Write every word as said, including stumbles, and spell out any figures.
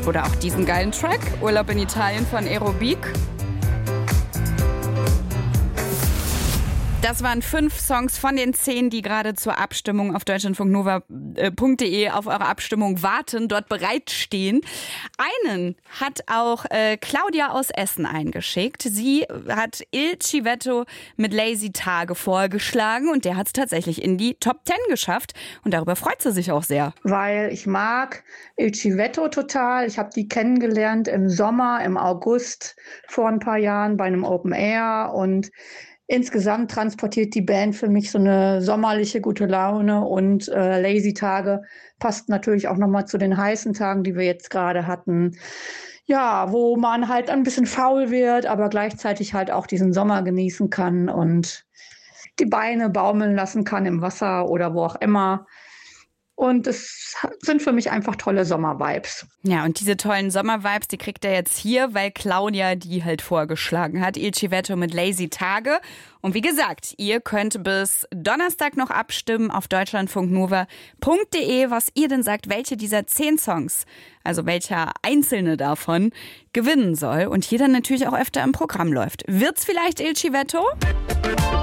Oder auch diesen geilen Track, Urlaub in Italien von Aerobic. Das waren fünf Songs von den zehn, die gerade zur Abstimmung auf deutschlandfunknova punkt de auf eure Abstimmung warten, dort bereitstehen. Einen hat auch äh, Claudia aus Essen eingeschickt. Sie hat Il Civetto mit Lazy Tage vorgeschlagen und der hat es tatsächlich in die Top Ten geschafft. Und darüber freut sie sich auch sehr. Weil ich mag Il Civetto total. Ich habe die kennengelernt im Sommer, im August vor ein paar Jahren bei einem Open Air und insgesamt transportiert die Band für mich so eine sommerliche gute Laune und äh, Lazy Tage passt natürlich auch nochmal zu den heißen Tagen, die wir jetzt gerade hatten. Ja, wo man halt ein bisschen faul wird, aber gleichzeitig halt auch diesen Sommer genießen kann und die Beine baumeln lassen kann im Wasser oder wo auch immer. Und es sind für mich einfach tolle Sommer-Vibes. Ja, und diese tollen Sommer-Vibes, die kriegt er jetzt hier, weil Claudia die halt vorgeschlagen hat. Il Civetto mit Lazy Tage. Und wie gesagt, ihr könnt bis Donnerstag noch abstimmen auf deutschlandfunknova punkt de, was ihr denn sagt, welche dieser zehn Songs, also welcher einzelne davon, gewinnen soll. Und hier dann natürlich auch öfter im Programm läuft. Wird's vielleicht Il Civetto?